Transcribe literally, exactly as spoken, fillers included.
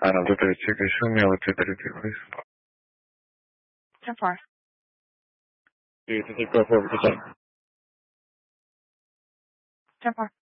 А вот это еще умело цветы тихо. ten four. И это такое, вот это. ten four.